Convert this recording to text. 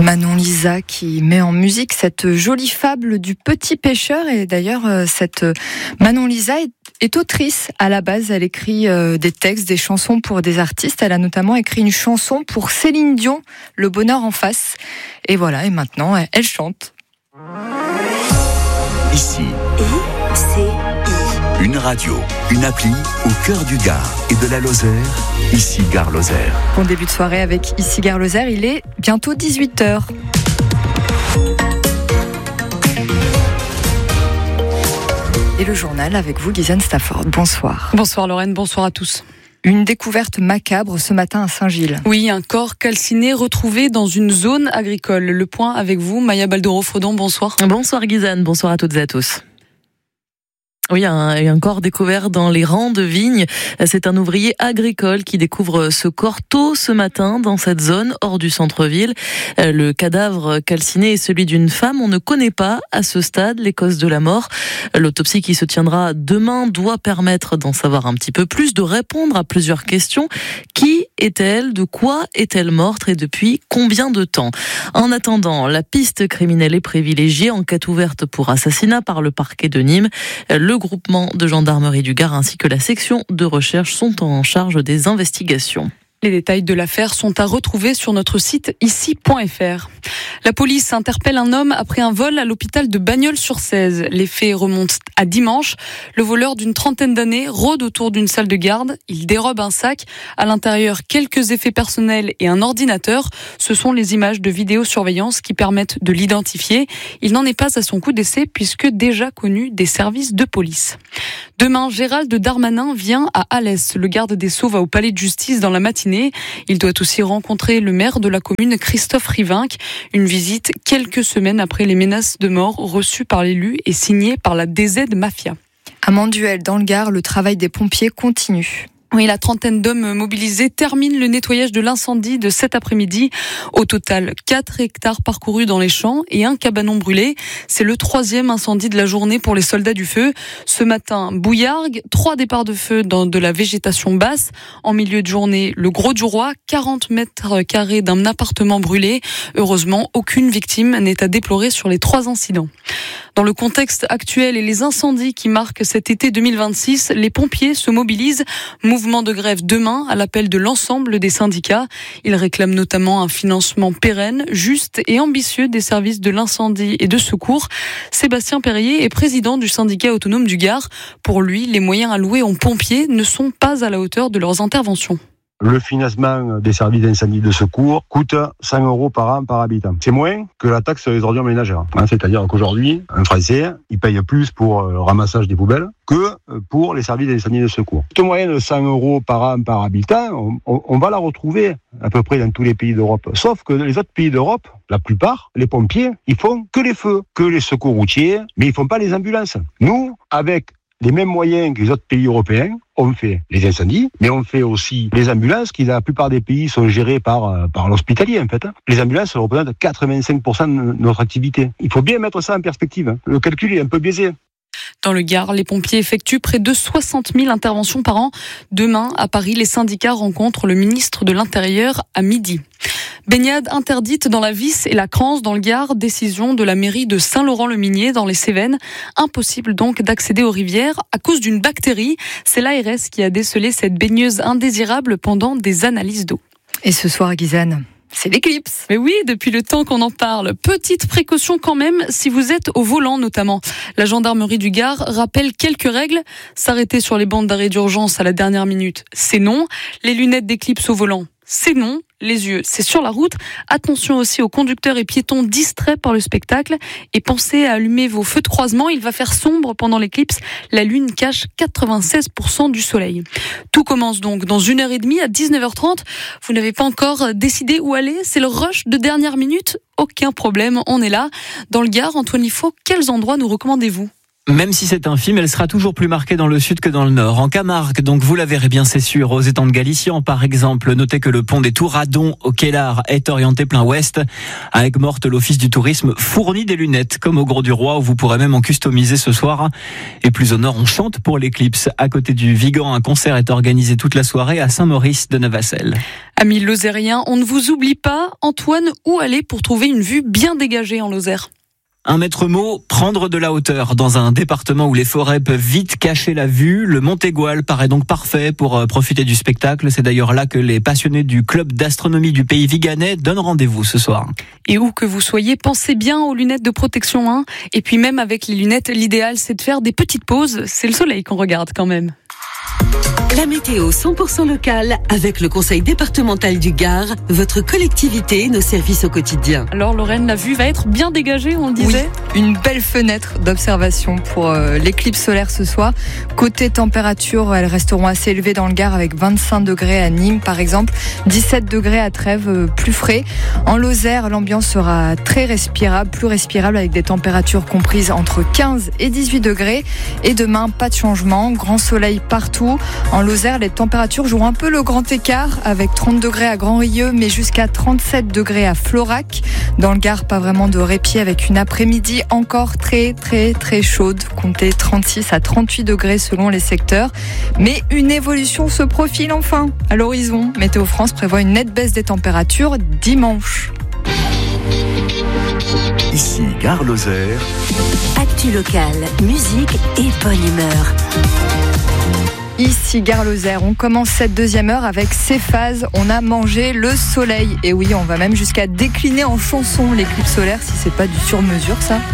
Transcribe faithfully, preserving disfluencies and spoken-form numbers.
Manon Lisa qui met en musique cette jolie fable du petit pêcheur. Et d'ailleurs, cette Manon Lisa est, est autrice à la base. Elle écrit des textes, des chansons pour des artistes. Elle a notamment écrit une chanson pour Céline Dion, Le bonheur en face. Et voilà, et maintenant, elle, elle chante. Ici, I C I. Une radio, une appli au cœur du Gard et de la Lozère. Ici Gare Lozère. Bon début de soirée avec Ici Gare Lozère, il est bientôt dix-huit heures. Et le journal avec vous, Guyzane Stafford. Bonsoir. Bonsoir Lorraine, bonsoir à tous. Une découverte macabre ce matin à Saint-Gilles. Oui, un corps calciné retrouvé dans une zone agricole. Le point avec vous, Maya Baldoro-Frodon, bonsoir. Bonsoir Guyzane, bonsoir à toutes et à tous. Oui, un, un corps découvert dans les rangs de vignes. C'est un ouvrier agricole qui découvre ce corps tôt ce matin dans cette zone hors du centre-ville. Le cadavre calciné est celui d'une femme. On ne connaît pas à ce stade les causes de la mort. L'autopsie qui se tiendra demain doit permettre d'en savoir un petit peu plus, de répondre à plusieurs questions. Qui est-elle? De quoi est-elle morte? Et depuis combien de temps? En attendant, la piste criminelle est privilégiée. Enquête ouverte pour assassinat par le parquet de Nîmes. Le groupement de gendarmerie du Gard ainsi que la section de recherche sont en charge des investigations. Les détails de l'affaire sont à retrouver sur notre site ici point f r. La police interpelle un homme après un vol à l'hôpital de Bagnols-sur-Cèze. Les faits remontent à dimanche. Le voleur d'une trentaine d'années rôde autour d'une salle de garde. Il dérobe un sac. À l'intérieur, quelques effets personnels et un ordinateur. Ce sont les images de vidéosurveillance qui permettent de l'identifier. Il n'en est pas à son coup d'essai puisque déjà connu des services de police. Demain, Gérald Darmanin vient à Alès. Le garde des Sceaux va au palais de justice dans la matinée. Il doit aussi rencontrer le maire de la commune, Christophe Rivinc. Une visite quelques semaines après les menaces de mort reçues par l'élu et signées par la D Z Mafia. À Manduel, dans le Gard, le travail des pompiers continue. Oui, la trentaine d'hommes mobilisés termine le nettoyage de l'incendie de cet après-midi. Au total, quatre hectares parcourus dans les champs et un cabanon brûlé. C'est le troisième incendie de la journée pour les soldats du feu. Ce matin, Bouillargues, trois départs de feu dans de la végétation basse. En milieu de journée, le Gros du Roi, quarante mètres carrés d'un appartement brûlé. Heureusement, aucune victime n'est à déplorer sur les trois incidents. Dans le contexte actuel et les incendies qui marquent cet été deux mille vingt-six, les pompiers se mobilisent. Mouvement de grève demain à l'appel de l'ensemble des syndicats. Ils réclament notamment un financement pérenne, juste et ambitieux des services de l'incendie et de secours. Sébastien Perrier est président du syndicat autonome du Gard. Pour lui, les moyens alloués aux pompiers ne sont pas à la hauteur de leurs interventions. Le financement des services d'incendie de secours coûte cent euros par an par habitant. C'est moins que la taxe sur les ordures ménagères. C'est-à-dire qu'aujourd'hui, un Français, il paye plus pour le ramassage des poubelles que pour les services d'incendie de secours. Cette moyenne de cent euros par an par habitant, on, on va la retrouver à peu près dans tous les pays d'Europe. Sauf que dans les autres pays d'Europe, la plupart, les pompiers, ils font que les feux, que les secours routiers, mais ils font pas les ambulances. Nous, avec les mêmes moyens que les autres pays européens, on fait les incendies, mais on fait aussi les ambulances, qui dans la plupart des pays sont gérées par, par l'hospitalier en fait. Les ambulances représentent quatre-vingt-cinq pour cent de notre activité. Il faut bien mettre ça en perspective. Le calcul est un peu biaisé. Dans le Gard, les pompiers effectuent près de soixante mille interventions par an. Demain, à Paris, les syndicats rencontrent le ministre de l'Intérieur à midi. Baignade interdite dans la Vis et la Crance dans le Gard, décision de la mairie de Saint-Laurent-le-Minier dans les Cévennes. Impossible donc d'accéder aux rivières à cause d'une bactérie. C'est l'A R S qui a décelé cette baigneuse indésirable pendant des analyses d'eau. Et ce soir, Guyzane, c'est l'éclipse. Mais oui, depuis le temps qu'on en parle. Petite précaution quand même, si vous êtes au volant notamment. La gendarmerie du Gard rappelle quelques règles. S'arrêter sur les bandes d'arrêt d'urgence à la dernière minute, c'est non. Les lunettes d'éclipse au volant, c'est non. Les yeux, c'est sur la route. Attention aussi aux conducteurs et piétons distraits par le spectacle. Et pensez à allumer vos feux de croisement. Il va faire sombre pendant l'éclipse. La lune cache quatre-vingt-seize pour cent du soleil. Tout commence donc dans une heure et demie à dix-neuf heures trente. Vous n'avez pas encore décidé où aller? C'est le rush de dernière minute? Aucun problème, on est là. Dans le Gard, Antoine Liffaut, quels endroits nous recommandez-vous? Même si c'est infime, elle sera toujours plus marquée dans le sud que dans le nord. En Camargue, donc vous la verrez bien, c'est sûr. Aux étangs de Galician, par exemple, notez que le pont des Touradons au Kellar est orienté plein ouest. À Aigues-Mortes, l'Office du tourisme fournit des lunettes, comme au Gros du Roi, où vous pourrez même en customiser ce soir. Et plus au nord, on chante pour l'éclipse. À côté du Vigan, un concert est organisé toute la soirée à Saint-Maurice de Neuvacelles. Amis lozériens, on ne vous oublie pas. Antoine, où aller pour trouver une vue bien dégagée en Lozère ? Un maître mot, prendre de la hauteur. Dans un département où les forêts peuvent vite cacher la vue, le Montégoal paraît donc parfait pour profiter du spectacle. C'est d'ailleurs là que les passionnés du club d'astronomie du pays viganais donnent rendez-vous ce soir. Et où que vous soyez, pensez bien aux lunettes de protection. Hein. Et puis même avec les lunettes, l'idéal c'est de faire des petites pauses. C'est le soleil qu'on regarde quand même. La météo cent pour cent locale avec le conseil départemental du Gard, votre collectivité, nos services au quotidien. Alors Lorraine, la vue va être bien dégagée, on le disait. Oui, une belle fenêtre d'observation pour euh, l'éclipse solaire ce soir. Côté température, elles resteront assez élevées dans le Gard avec vingt-cinq degrés à Nîmes par exemple, dix-sept degrés à Trèves, euh, plus frais. En Lozère, l'ambiance sera très respirable, plus respirable avec des températures comprises entre quinze et dix-huit degrés. Et demain, pas de changement, grand soleil partout. En Lozère, les températures jouent un peu le grand écart avec trente degrés à Grand-Rieux mais jusqu'à trente-sept degrés à Florac. Dans le Gard, pas vraiment de répit avec une après-midi encore très très très chaude, comptez trente-six à trente-huit degrés selon les secteurs. Mais une évolution se profile enfin à l'horizon. Météo France prévoit une nette baisse des températures dimanche. Ici Gare Lozère. Actu locale, musique et bonne humeur. Ici Gare Lozère, on commence cette deuxième heure avec Céphase, on a mangé le soleil. Et oui, on va même jusqu'à décliner en chanson l'éclipse solaire, si c'est pas du sur-mesure ça.